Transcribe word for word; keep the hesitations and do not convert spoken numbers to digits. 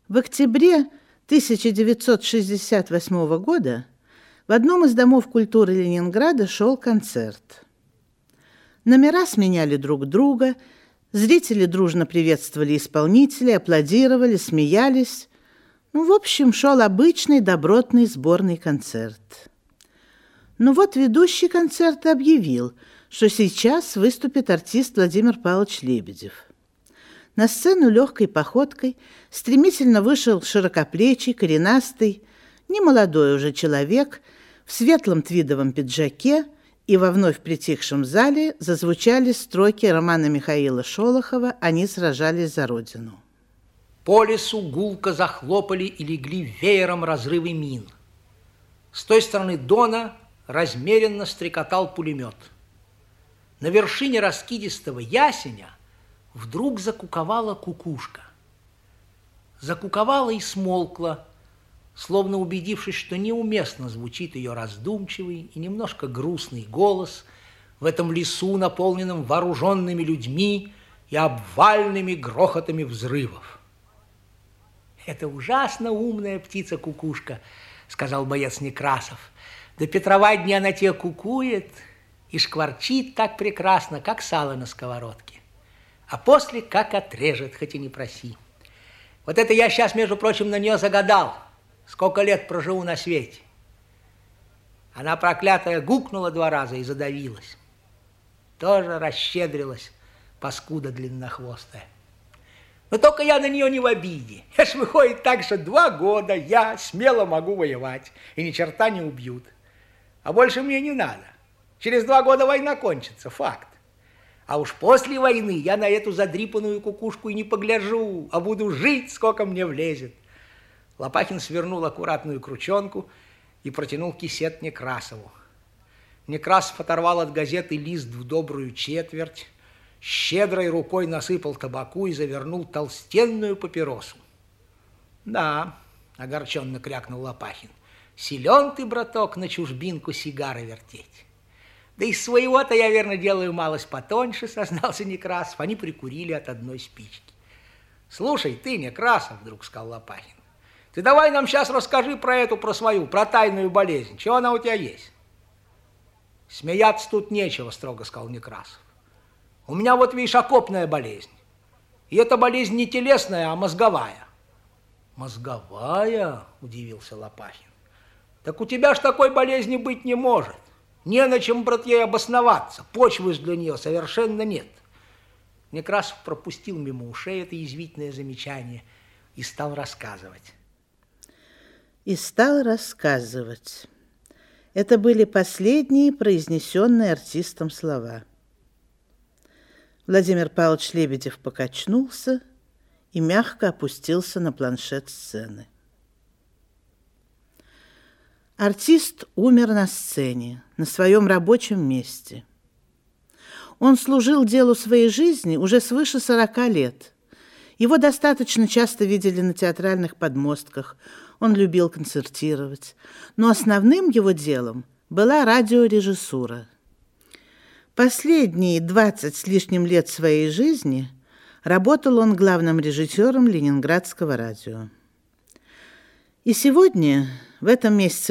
В октябре тысяча девятьсот шестьдесят восьмого года в одном из домов культуры Ленинграда шел концерт. Номера сменяли друг друга, зрители дружно приветствовали исполнителей, аплодировали, смеялись. Ну, в общем, шел обычный добротный сборный концерт. Но вот ведущий концерта объявил, что сейчас выступит артист Владимир Павлович Лебедев. На сцену легкой походкой стремительно вышел широкоплечий, коренастый, немолодой уже человек в светлом твидовом пиджаке, и во вновь притихшем зале зазвучали строки романа Михаила Шолохова «Они сражались за Родину». По лесу гулко захлопали и легли веером разрывы мин. С той стороны Дона размеренно стрекотал пулемет. На вершине раскидистого ясеня вдруг закуковала кукушка. Закуковала и смолкла, словно убедившись, что неуместно звучит ее раздумчивый и немножко грустный голос в этом лесу, наполненном вооруженными людьми и обвальными грохотами взрывов. «Это ужасно умная птица-кукушка», — сказал боец Некрасов. «До Петрова дня она тебе кукует и шкварчит так прекрасно, как сало на сковородке. А после как отрежет, хоть и не проси. Вот это я сейчас, между прочим, на нее загадал. Сколько лет проживу на свете». Она, проклятая, гукнула два раза и задавилась. Тоже расщедрилась, паскуда длиннохвостая. Но только я на нее не в обиде. Аж выходит так, что два года я смело могу воевать, и ни черта не убьют. А больше мне не надо. Через два года война кончится, факт. А уж после войны я на эту задрипанную кукушку и не погляжу, а буду жить, сколько мне влезет. Лопахин свернул аккуратную крученку и протянул кисет Некрасову. Некрасов оторвал от газеты лист в добрую четверть, щедрой рукой насыпал табаку и завернул толстенную папиросу. «Да», — огорченно крякнул Лопахин, — «силен ты, браток, на чужбинку сигары вертеть». «Да из своего-то я, верно, делаю малость потоньше», — сознался Некрасов. Они прикурили от одной спички. «Слушай, ты, Некрасов, — вдруг сказал Лопахин, — ты давай нам сейчас расскажи про эту, про свою, про тайную болезнь. Чего она у тебя есть?» «Смеяться тут нечего, — строго сказал Некрасов. У меня вот, видишь, окопная болезнь. И эта болезнь не телесная, а мозговая». «Мозговая?» — удивился Лопахин. «Так у тебя ж такой болезни быть не может. Не на чем, брат, ей обосноваться. Почвы ж для нее совершенно нет». Некрасов пропустил мимо ушей это язвительное замечание и стал рассказывать. И стал рассказывать. Это были последние произнесенные артистом слова. Владимир Павлович Лебедев покачнулся и мягко опустился на планшет сцены. Артист умер на сцене, на своем рабочем месте. Он служил делу своей жизни уже свыше сорока лет. Его достаточно часто видели на театральных подмостках, он любил концертировать, но основным его делом была радиорежиссура. Последние двадцать с лишним лет своей жизни работал он главным режиссером Ленинградского радио. И сегодня, в этом месяце